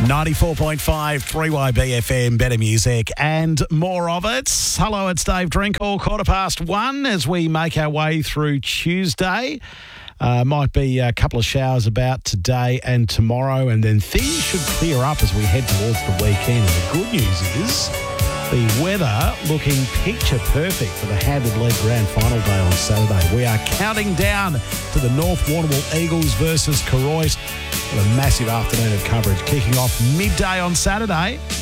94.5 3YB FM, better music and more of it. Hello, it's Dave Drinkle, 1:15 as we make our way through Tuesday. Might be a couple of showers about today and tomorrow, and then things should clear up as we head towards the weekend. And the good news is the weather looking picture perfect for the Handed League Grand Final day on Saturday. We are counting down to the North Warrnambool Eagles versus Koroit. A massive afternoon of coverage kicking off midday on Saturday.